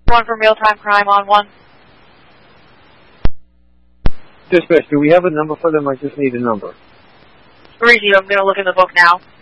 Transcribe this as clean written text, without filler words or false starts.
One from real-time crime on 1. Dispatch, do we have a number for them? I just need a number. Breezy, I'm going to look in the book now.